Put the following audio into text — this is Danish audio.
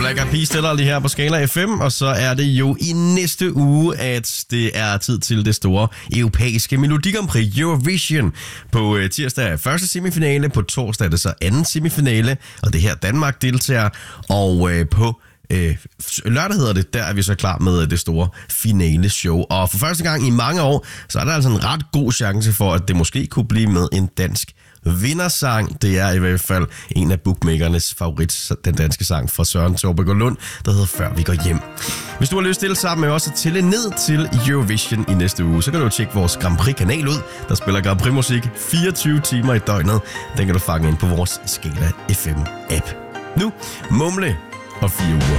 Black Eyed Peas stiller lige her på Skala FM, og så er det jo i næste uge, at det er tid til det store europæiske Melodi Grand Prix Eurovision. På tirsdag er første semifinale, på torsdag er det så anden semifinale, og det her Danmark deltager, og på lørdag hedder det, der er vi så klar med det store finale show. Og for første gang i mange år, så er der altså en ret god chance for, at det måske kunne blive med en dansk vindersang. Det er i hvert fald en af bookmakernes favorit, den danske sang fra Søren Thorberg og Lund, der hedder Før vi går hjem. Hvis du har lyst til sammen med os at tælle ned til Eurovision i næste uge, så kan du tjekke vores Grand Prix-kanal ud. Der spiller Grand Prix-musik 24 timer i døgnet. Den kan du fange ind på vores Skala FM-app. Nu, Mumle og 4 uger.